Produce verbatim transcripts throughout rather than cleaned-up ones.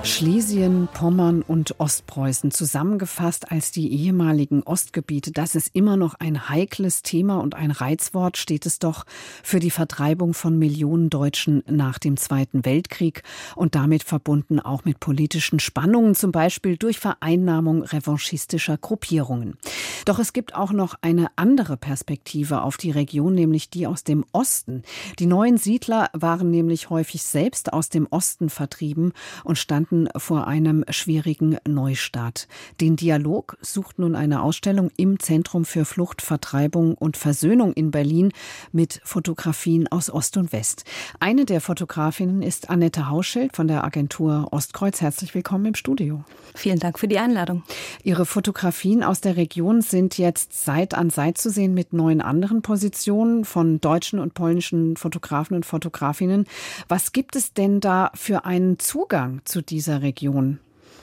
Schlesien, Pommern und Ostpreußen zusammengefasst als die ehemaligen Ostgebiete. Das ist immer noch ein heikles Thema und ein Reizwort steht es doch für die Vertreibung von Millionen Deutschen nach dem Zweiten Weltkrieg und damit verbunden auch mit politischen Spannungen, zum Beispiel durch Vereinnahmung revanchistischer Gruppierungen. Doch es gibt auch noch eine andere Perspektive auf die Region, nämlich die aus dem Osten. Die neuen Siedler waren nämlich häufig selbst aus dem Osten vertrieben und standen vor einem schwierigen Neustart. Den Dialog sucht nun eine Ausstellung im Zentrum für Flucht, Vertreibung und Versöhnung in Berlin mit Fotografien aus Ost und West. Eine der Fotografinnen ist Annette Hauschild von der Agentur Ostkreuz. Herzlich willkommen im Studio. Vielen Dank für die Einladung. Ihre Fotografien aus der Region sind jetzt Seit an Seit zu sehen mit neun anderen Positionen von deutschen und polnischen Fotografen und Fotografinnen. Was gibt es denn da für einen Zugang zu dieser Region?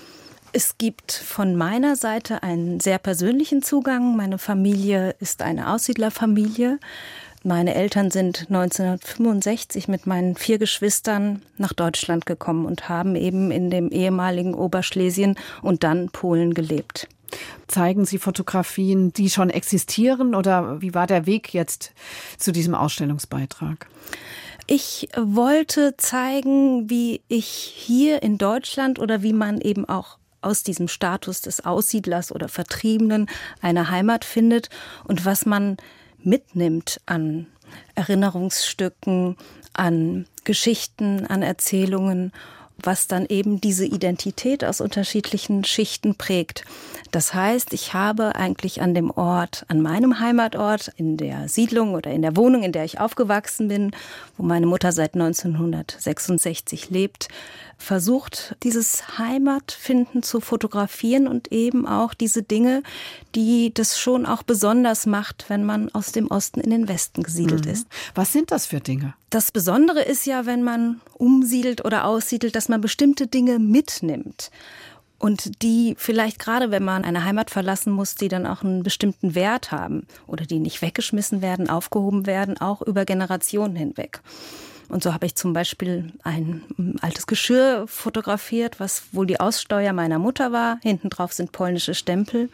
Es gibt von meiner Seite einen sehr persönlichen Zugang. Meine Familie ist eine Aussiedlerfamilie. Meine Eltern sind neunzehnhundertfünfundsechzig mit meinen vier Geschwistern nach Deutschland gekommen und haben eben in dem ehemaligen Oberschlesien und dann Polen gelebt. Zeigen Sie Fotografien, die schon existieren, oder wie war der Weg jetzt zu diesem Ausstellungsbeitrag? Ich wollte zeigen, wie ich hier in Deutschland oder wie man eben auch aus diesem Status des Aussiedlers oder Vertriebenen eine Heimat findet und was man mitnimmt an Erinnerungsstücken, an Geschichten, an Erzählungen, was dann eben diese Identität aus unterschiedlichen Schichten prägt. Das heißt, ich habe eigentlich an dem Ort, an meinem Heimatort, in der Siedlung oder in der Wohnung, in der ich aufgewachsen bin, wo meine Mutter seit neunzehnhundertsechsundsechzig lebt, versucht, dieses Heimatfinden zu fotografieren und eben auch diese Dinge, die das schon auch besonders macht, wenn man aus dem Osten in den Westen gesiedelt mhm. ist. Was sind das für Dinge? Das Besondere ist ja, wenn man umsiedelt oder aussiedelt, dass man bestimmte Dinge mitnimmt. Und die vielleicht gerade, wenn man eine Heimat verlassen muss, die dann auch einen bestimmten Wert haben oder die nicht weggeschmissen werden, aufgehoben werden, auch über Generationen hinweg. Und so habe ich zum Beispiel ein altes Geschirr fotografiert, was wohl die Aussteuer meiner Mutter war. Hinten drauf sind polnische Stempel.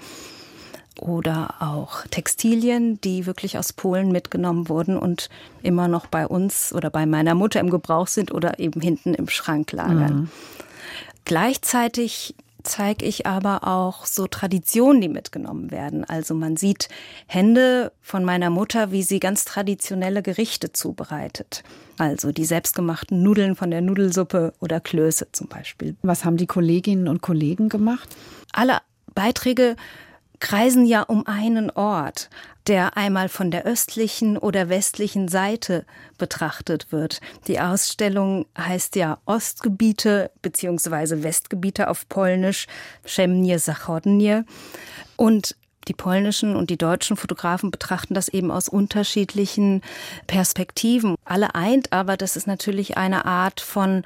Oder auch Textilien, die wirklich aus Polen mitgenommen wurden und immer noch bei uns oder bei meiner Mutter im Gebrauch sind oder eben hinten im Schrank lagern. Mhm. Gleichzeitig zeige ich aber auch so Traditionen, die mitgenommen werden. Also man sieht Hände von meiner Mutter, wie sie ganz traditionelle Gerichte zubereitet. Also die selbstgemachten Nudeln von der Nudelsuppe oder Klöße zum Beispiel. Was haben die Kolleginnen und Kollegen gemacht? Alle Beiträge kreisen ja um einen Ort, der einmal von der östlichen oder westlichen Seite betrachtet wird. Die Ausstellung heißt ja Ostgebiete bzw. Westgebiete auf Polnisch, Wschodnie, Zachodnie. Und die polnischen und die deutschen Fotografen betrachten das eben aus unterschiedlichen Perspektiven. Alle eint aber, dass es natürlich eine Art von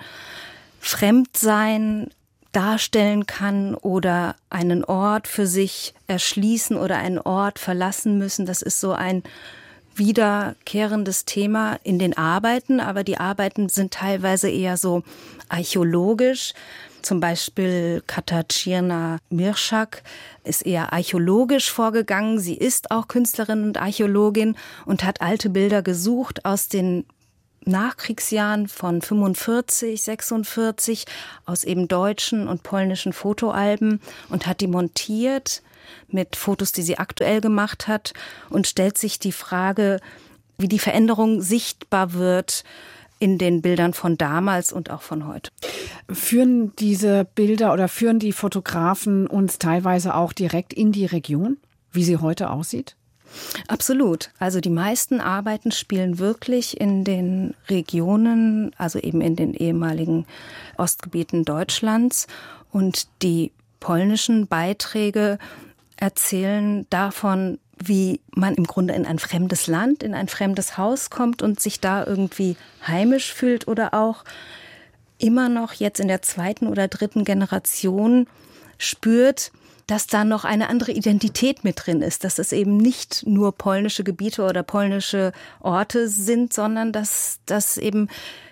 Fremdsein darstellen kann oder einen Ort für sich erschließen oder einen Ort verlassen müssen. Das ist so ein wiederkehrendes Thema in den Arbeiten, aber die Arbeiten sind teilweise eher so archäologisch. Zum Beispiel Katarzyna Mirschak ist eher archäologisch vorgegangen. Sie ist auch Künstlerin und Archäologin und hat alte Bilder gesucht aus den Nachkriegsjahren von fünfundvierzig, sechsundvierzig aus eben deutschen und polnischen Fotoalben und hat die montiert mit Fotos, die sie aktuell gemacht hat und stellt sich die Frage, wie die Veränderung sichtbar wird in den Bildern von damals und auch von heute. Führen diese Bilder oder führen die Fotografen uns teilweise auch direkt in die Region, wie sie heute aussieht? Absolut. Also die meisten Arbeiten spielen wirklich in den Regionen, also eben in den ehemaligen Ostgebieten Deutschlands. Und die polnischen Beiträge erzählen davon, wie man im Grunde in ein fremdes Land, in ein fremdes Haus kommt und sich da irgendwie heimisch fühlt oder auch immer noch jetzt in der zweiten oder dritten Generation spürt, dass da noch eine andere Identität mit drin ist, dass es eben nicht nur polnische Gebiete oder polnische Orte sind, sondern dass das eben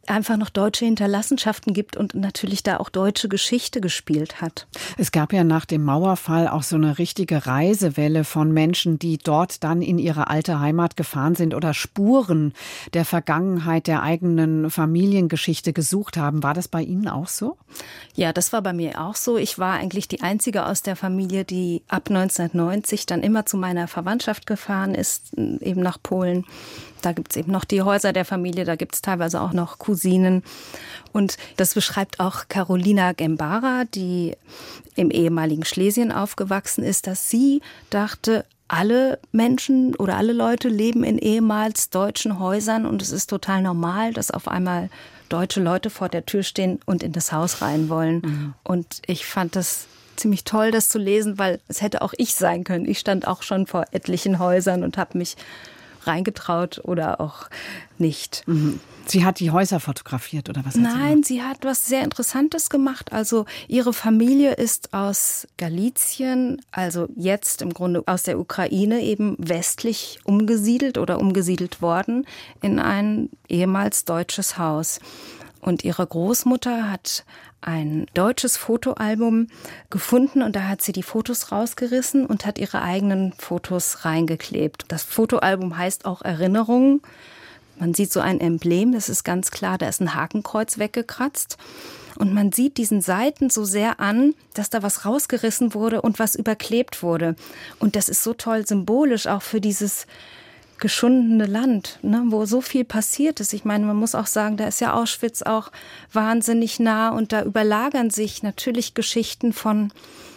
einfach noch deutsche Hinterlassenschaften gibt und natürlich da auch deutsche Geschichte gespielt hat. Es gab ja nach dem Mauerfall auch so eine richtige Reisewelle von Menschen, die dort dann in ihre alte Heimat gefahren sind oder Spuren der Vergangenheit, der eigenen Familiengeschichte gesucht haben. War das bei Ihnen auch so? Ja, das war bei mir auch so. Ich war eigentlich die Einzige aus der Familie, die ab neunzehnhundertneunzig dann immer zu meiner Verwandtschaft gefahren ist, eben nach Polen. Da gibt es eben noch die Häuser der Familie, da gibt es teilweise auch noch Cousinen. Und das beschreibt auch Carolina Gembara, die im ehemaligen Schlesien aufgewachsen ist, dass sie dachte, alle Menschen oder alle Leute leben in ehemals deutschen Häusern und es ist total normal, dass auf einmal deutsche Leute vor der Tür stehen und in das Haus rein wollen. Mhm. Und ich fand das ziemlich toll, das zu lesen, weil es hätte auch ich sein können. Ich stand auch schon vor etlichen Häusern und habe mich reingetraut oder auch nicht. Mhm. Sie hat die Häuser fotografiert oder was hat Nein, sie gemacht? sie hat was sehr Interessantes gemacht. Also ihre Familie ist aus Galizien, also jetzt im Grunde aus der Ukraine eben westlich umgesiedelt oder umgesiedelt worden in ein ehemals deutsches Haus. Und ihre Großmutter hat ein deutsches Fotoalbum gefunden und da hat sie die Fotos rausgerissen und hat ihre eigenen Fotos reingeklebt. Das Fotoalbum heißt auch Erinnerungen. Man sieht so ein Emblem, das ist ganz klar, da ist ein Hakenkreuz weggekratzt. Und man sieht diesen Seiten so sehr an, dass da was rausgerissen wurde und was überklebt wurde. Und das ist so toll symbolisch auch für dieses geschundene Land, ne, wo so viel passiert ist. Ich meine, man muss auch sagen, da ist ja Auschwitz auch wahnsinnig nah und da überlagern sich natürlich Geschichten von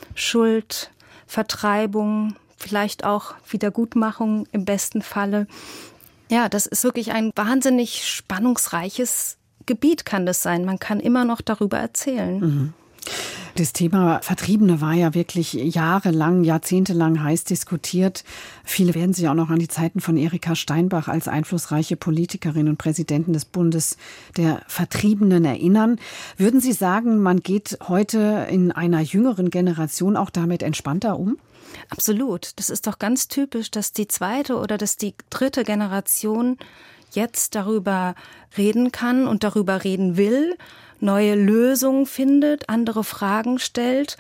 Schuld, Vertreibung, vielleicht auch Wiedergutmachung im besten Falle. Ja, das ist wirklich ein wahnsinnig spannungsreiches Gebiet, kann das sein. Man kann immer noch darüber erzählen. Mhm. Das Thema Vertriebene war ja wirklich jahrelang, jahrzehntelang heiß diskutiert. Viele werden sich auch noch an die Zeiten von Erika Steinbach als einflussreiche Politikerin und Präsidentin des Bundes der Vertriebenen erinnern. Würden Sie sagen, man geht heute in einer jüngeren Generation auch damit entspannter um? Absolut. Das ist doch ganz typisch, dass die zweite oder dass die dritte Generation jetzt darüber reden kann und darüber reden will, neue Lösungen findet, andere Fragen stellt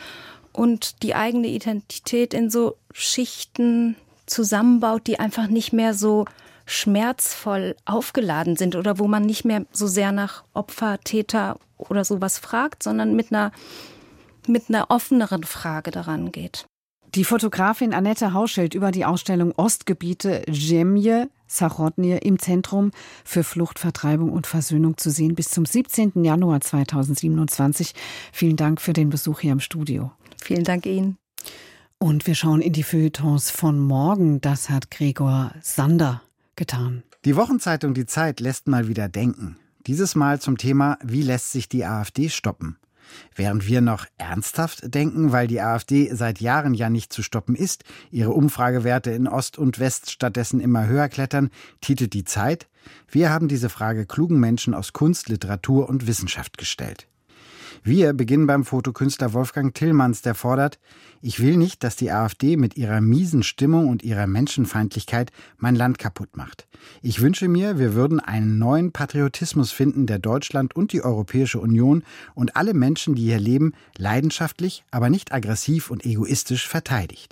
und die eigene Identität in so Schichten zusammenbaut, die einfach nicht mehr so schmerzvoll aufgeladen sind oder wo man nicht mehr so sehr nach Opfer, Täter oder sowas fragt, sondern mit einer, mit einer offeneren Frage daran geht. Die Fotografin Annette Hauschild über die Ausstellung Ostgebiete Zemlje Sachodnie im Zentrum für Flucht, Vertreibung und Versöhnung zu sehen bis zum siebzehnten Januar zweitausendsiebenundzwanzig. Vielen Dank für den Besuch hier im Studio. Vielen Dank Ihnen. Und wir schauen in die Feuilletons von morgen. Das hat Gregor Sander getan. Die Wochenzeitung Die Zeit lässt mal wieder denken. Dieses Mal zum Thema, wie lässt sich die AfD stoppen? Während wir noch ernsthaft denken, weil die AfD seit Jahren ja nicht zu stoppen ist, ihre Umfragewerte in Ost und West stattdessen immer höher klettern, titelt die Zeit: Wir haben diese Frage klugen Menschen aus Kunst, Literatur und Wissenschaft gestellt. Wir beginnen beim Fotokünstler Wolfgang Tillmanns, der fordert: Ich will nicht, dass die AfD mit ihrer miesen Stimmung und ihrer Menschenfeindlichkeit mein Land kaputt macht. Ich wünsche mir, wir würden einen neuen Patriotismus finden, der Deutschland und die Europäische Union und alle Menschen, die hier leben, leidenschaftlich, aber nicht aggressiv und egoistisch verteidigt.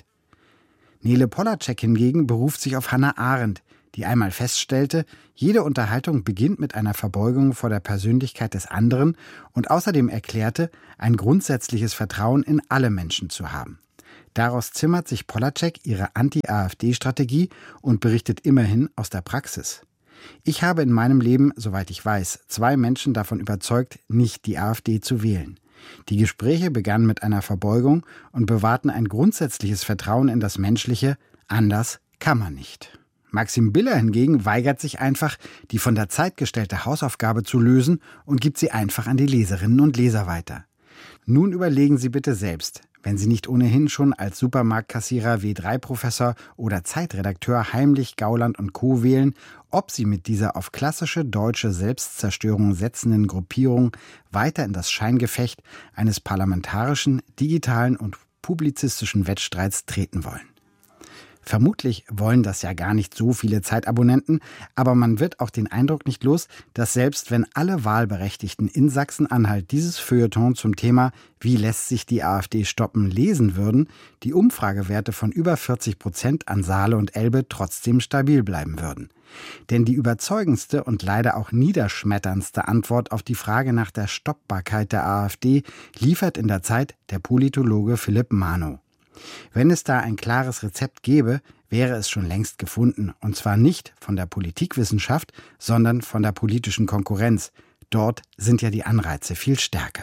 Nele Polacek hingegen beruft sich auf Hannah Arendt, die einmal feststellte, jede Unterhaltung beginnt mit einer Verbeugung vor der Persönlichkeit des anderen und außerdem erklärte, ein grundsätzliches Vertrauen in alle Menschen zu haben. Daraus zimmert sich Polacek ihre Anti-AfD-Strategie und berichtet immerhin aus der Praxis. Ich habe in meinem Leben, soweit ich weiß, zwei Menschen davon überzeugt, nicht die AfD zu wählen. Die Gespräche begannen mit einer Verbeugung und bewahrten ein grundsätzliches Vertrauen in das Menschliche. Anders kann man nicht. Maxim Biller hingegen weigert sich einfach, die von der Zeit gestellte Hausaufgabe zu lösen und gibt sie einfach an die Leserinnen und Leser weiter. Nun überlegen Sie bitte selbst, wenn Sie nicht ohnehin schon als Supermarktkassierer, W drei Professor oder Zeitredakteur Heimlich, Gauland und Co. wählen, ob Sie mit dieser auf klassische deutsche Selbstzerstörung setzenden Gruppierung weiter in das Scheingefecht eines parlamentarischen, digitalen und publizistischen Wettstreits treten wollen. Vermutlich wollen das ja gar nicht so viele Zeitabonnenten, aber man wird auch den Eindruck nicht los, dass selbst wenn alle Wahlberechtigten in Sachsen-Anhalt dieses Feuilleton zum Thema „Wie lässt sich die AfD stoppen?" lesen würden, die Umfragewerte von über vierzig Prozent an Saale und Elbe trotzdem stabil bleiben würden. Denn die überzeugendste und leider auch niederschmetterndste Antwort auf die Frage nach der Stoppbarkeit der AfD liefert in der Zeit der Politologe Philipp Manow. Wenn es da ein klares Rezept gäbe, wäre es schon längst gefunden. Und zwar nicht von der Politikwissenschaft, sondern von der politischen Konkurrenz. Dort sind ja die Anreize viel stärker.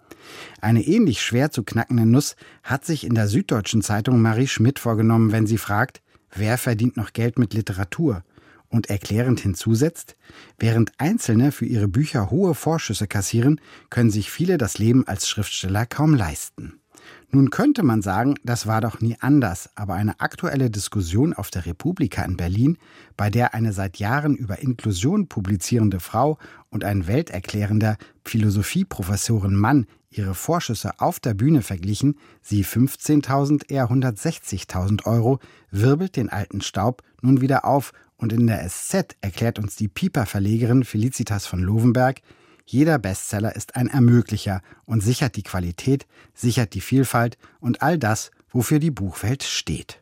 Eine ähnlich schwer zu knackende Nuss hat sich in der Süddeutschen Zeitung Marie Schmidt vorgenommen, wenn sie fragt, wer verdient noch Geld mit Literatur? Und erklärend hinzusetzt, während Einzelne für ihre Bücher hohe Vorschüsse kassieren, können sich viele das Leben als Schriftsteller kaum leisten. Nun könnte man sagen, das war doch nie anders, aber eine aktuelle Diskussion auf der Republika in Berlin, bei der eine seit Jahren über Inklusion publizierende Frau und ein welterklärender Philosophieprofessorin Mann ihre Vorschüsse auf der Bühne verglichen, sie fünfzehntausend, er hundertsechzigtausend Euro, wirbelt den alten Staub nun wieder auf und in der S Z erklärt uns die Piper-Verlegerin Felicitas von Lovenberg, jeder Bestseller ist ein Ermöglicher und sichert die Qualität, sichert die Vielfalt und all das, wofür die Buchwelt steht.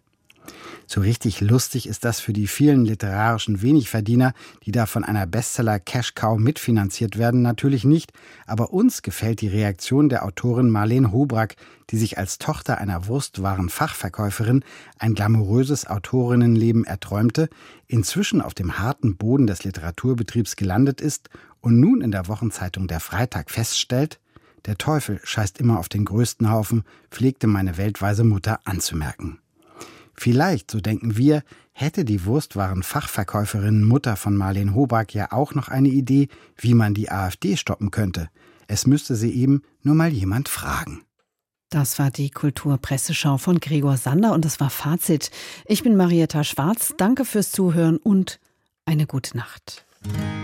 So richtig lustig ist das für die vielen literarischen Wenigverdiener, die da von einer Bestseller-Cash-Cow mitfinanziert werden, natürlich nicht. Aber uns gefällt die Reaktion der Autorin Marlene Hobrack, die sich als Tochter einer Wurstwaren-Fachverkäuferin ein glamouröses Autorinnenleben erträumte, inzwischen auf dem harten Boden des Literaturbetriebs gelandet ist und nun in der Wochenzeitung Der Freitag feststellt, der Teufel scheißt immer auf den größten Haufen, pflegte meine weltweise Mutter anzumerken. Vielleicht, so denken wir, hätte die Wurstwaren-Fachverkäuferin Mutter von Marlene Hobrack ja auch noch eine Idee, wie man die AfD stoppen könnte. Es müsste sie eben nur mal jemand fragen. Das war die Kulturpresseschau von Gregor Sander und das war Fazit. Ich bin Marietta Schwarz, danke fürs Zuhören und eine gute Nacht.